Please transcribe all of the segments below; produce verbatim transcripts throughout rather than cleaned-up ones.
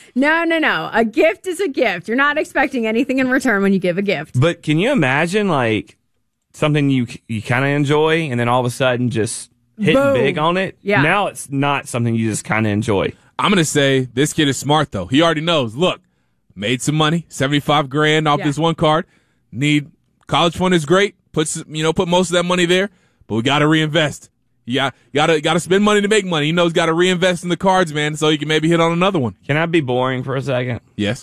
No, no, no. A gift is a gift. You're not expecting anything in return when you give a gift. But can you imagine, like, something you you kind of enjoy, and then all of a sudden just hitting Boom. big on it? Yeah. Now it's not something you just kind of enjoy. I'm going to say this kid is smart, though. He already knows. Look, made some money, seventy-five grand off Yeah. this one card. Need college fund is great. Puts you know put most of that money there, but we got to reinvest. Yeah, got to got to spend money to make money. He knows got to reinvest in the cards, man, so he can maybe hit on another one. Can I be boring for a second? Yes.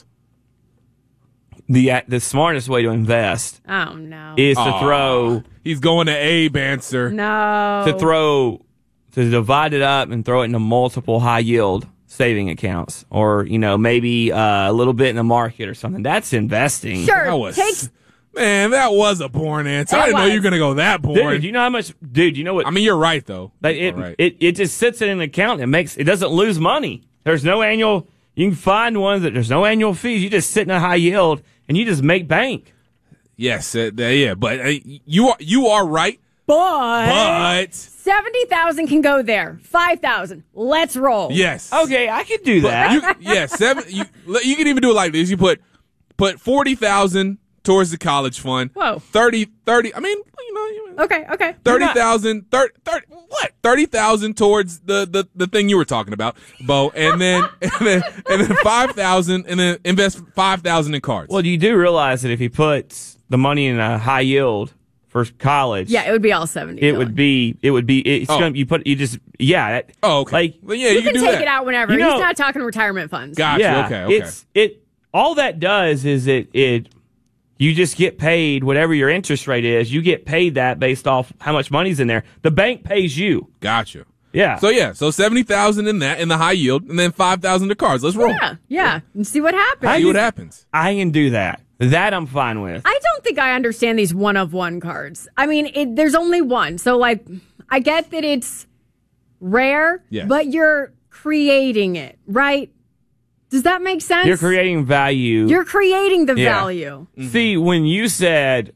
The uh, the smartest way to invest Oh, no. is to Aw. throw He's going to Abe answer. no. to throw to divide it up and throw it into multiple high yield saving accounts, or you know maybe uh, a little bit in the market or something. That's investing. Sure. That was Take, man, that was a boring answer. It I didn't know was. you were going to go that boring. Dude, you know how much? Dude, you know what? I mean, you're right though. But it, All right. it it just sits in an account. It makes it doesn't lose money. There's no annual. You can find ones that there's no annual fees. You just sit in a high yield and you just make bank. Yes, uh, yeah, but uh, you are you are right. but, But seventy thousand can go there. five thousand. Let's roll. yes, Okay, I could do that. You, yeah, seven. You, you can even do it like this. You put put forty thousand towards the college fund. Whoa. thirty, thirty. I mean, you know, you- Okay, okay. thirty thousand. thirty, thirty. What? Thirty thousand towards the, the the thing you were talking about, Bo, and then and then and then five thousand, and then invest five thousand in cards. Well, you do realize that if he puts the money in a high yield for college, Yeah, it would be all seventy. it would be it would be it's Oh. gonna you put you just yeah. That, Oh, okay. Like Well, yeah, You, you, can do take that. it out whenever. You know- He's not talking retirement funds. Gotcha. yeah, okay. Okay. it's it. All that does is it it. You just get paid whatever your interest rate is. You get paid that based off how much money's in there. The bank pays you. Gotcha. Yeah. So yeah, so seventy thousand in that in the high yield, and then five thousand to cards. Let's roll. Yeah, yeah. And see what happens. See what happens. I can do that. That I'm fine with. I don't think I understand these one of one cards. I mean, it, there's only one. So, like, I get that it's rare, Yes. but you're creating it, right? Does that make sense? You're creating value. You're creating the Yeah. value. See, when you said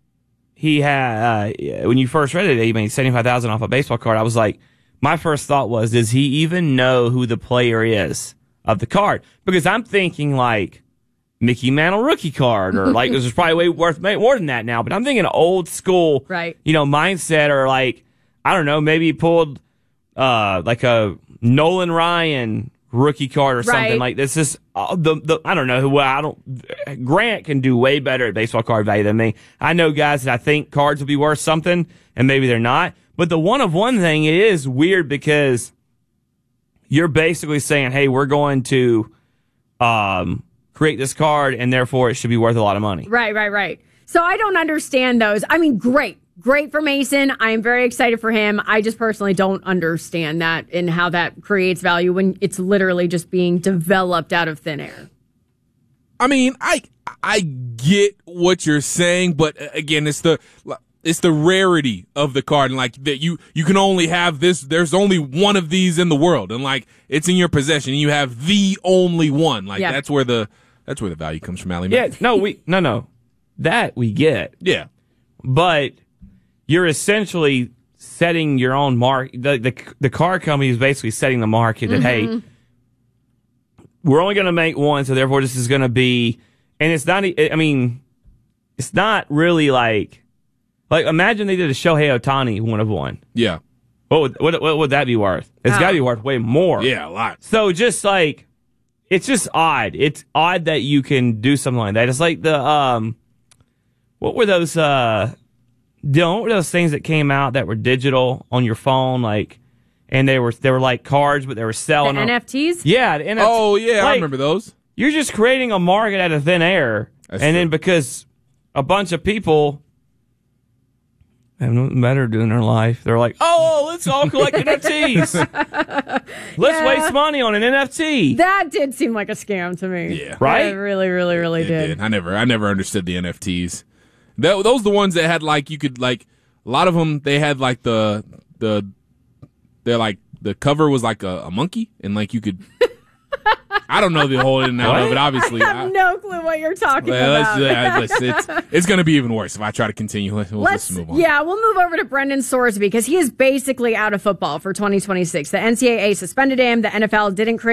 he had, uh, when you first read it, he made seventy-five thousand off a baseball card, I was like, my first thought was, does he even know who the player is of the card? Because I'm thinking like Mickey Mantle rookie card, or like, this is probably way worth more than that now, but I'm thinking old school, Right. you know, mindset, or like, I don't know, maybe he pulled, uh, like a Nolan Ryan rookie card or something Right. like this. Is uh, the the I don't know who I don't. Grant can do way better at baseball card value than me. I know guys that I think cards will be worth something, and maybe they're not. But the one of one thing, it is weird because you're basically saying, "Hey, we're going to um, create this card, and therefore it should be worth a lot of money." Right, right, right. So I don't understand those. I mean, great. Great for Mason. I am very excited for him. I just personally don't understand that and how that creates value when it's literally just being developed out of thin air. I mean, I I get what you're saying, but uh, again, it's the it's the rarity of the card, and like that you you can only have this. There's only one of these in the world, and like it's in your possession. And you have the only one. Like Yeah. that's where the that's where the value comes from, Allie. Yeah, no, we no no that we get, yeah. but you're essentially setting your own mark. The, the the car company is basically setting the market that, hey, we're only going to make one, so therefore this is going to be, and it's not, I mean, it's not really like, like imagine they did a Shohei Ohtani one of one. Yeah. What would, what, what would that be worth? It's Oh. got to be worth way more. Yeah, a lot. So just like, it's just odd. It's odd that you can do something like that. It's like the, um, what were those, uh, Dylan, what were those things that came out that were digital on your phone, like, and they were they were like cards, but they were The selling them. N F Ts? Yeah, the N F T. Oh yeah, I Like, remember those. You're just creating a market out of thin air, That's and true. then because a bunch of people have nothing better to do in their life, they're like, "Oh, let's all collect N F Ts. Let's Yeah. waste money on an N F T." That did seem like a scam to me. Yeah. Right? It really, really, really It did. did. I never I never understood the N F Ts. That, those the ones that had like you could like a lot of them. They had like the the they're like the cover was like a, a monkey, and like you could. I don't know the whole in and out of it. Obviously, I have no clue what you're talking well, about. let's- uh, let's- it's it's going to be even worse if I try to continue. Let's, let's Let's, just move on. yeah, we'll move over to Brendan Sorsby because he is basically out of football for twenty twenty-six. The N C double A suspended him. The N F L didn't create